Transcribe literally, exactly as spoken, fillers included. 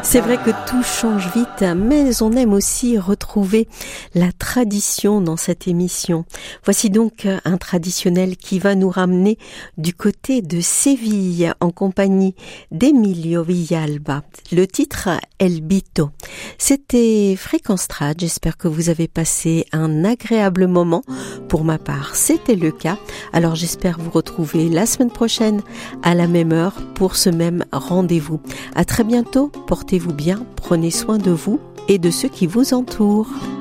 C'est vrai que tout change vite, mais on aime aussi retrouver la tradition dans cette émission. Voici donc un traditionnel qui va nous ramener du côté de Séville en compagnie d'Emilio Villalba. Le titre El Bito. C'était Fréquence Trad. J'espère que vous avez passé un agréable moment. Pour ma part, c'était le cas. Alors j'espère vous retrouver la semaine prochaine à la même heure pour ce même rendez-vous. À très bientôt. Portez-vous bien, prenez soin de vous et de ceux qui vous entourent.